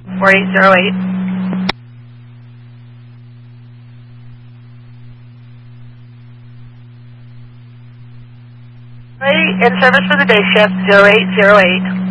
4808. In service for the day shift, 0808.